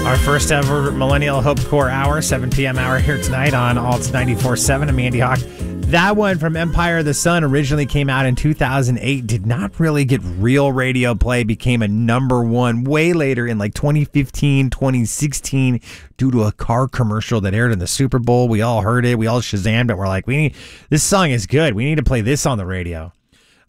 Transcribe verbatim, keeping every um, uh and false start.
Our first ever Millennial Hope Core Hour, seven p.m. hour here tonight on Alts ninety-four point seven. I'm Andy Hawk. That one from Empire of the Sun originally came out in two thousand eight, did not really get real radio play, became a number one way later in like twenty fifteen, twenty sixteen due to a car commercial that aired in the Super Bowl. We all heard it. We all Shazammed it. We're like, we need this song is good. We need to play this on the radio.